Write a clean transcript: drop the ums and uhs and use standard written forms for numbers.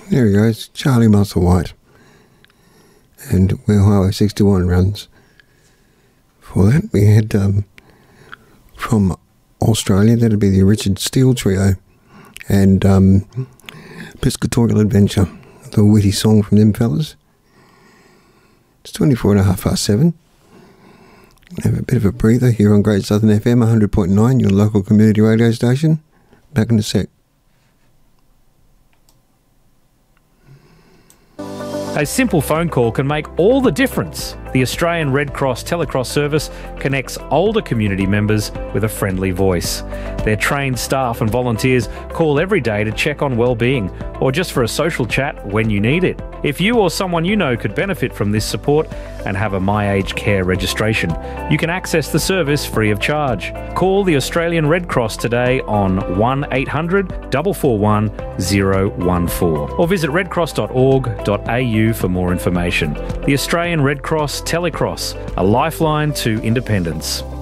There he goes, Charlie Musselwhite. And where Highway 61 runs. For that, we had from Australia, that'd be the Richard Steele Trio. And Piscatorial Adventure, the witty song from them fellas. It's 7:24. Have a bit of a breather here on Great Southern FM 100.9, your local community radio station. Back in a sec. A simple phone call can make all the difference. The Australian Red Cross Telecross service connects older community members with a friendly voice. Their trained staff and volunteers call every day to check on well-being or just for a social chat when you need it. If you or someone you know could benefit from this support and have a My Aged Care registration, you can access the service free of charge. Call the Australian Red Cross today on 1800 441 014 or visit redcross.org.au for more information. The Australian Red Cross Telecross, a lifeline to independence.